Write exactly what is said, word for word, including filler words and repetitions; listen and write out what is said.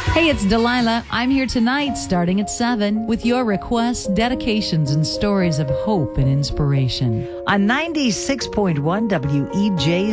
Hey, it's Delilah. I'm here tonight starting at seven with your requests, dedications, and stories of hope and inspiration. On ninety-six point one W E J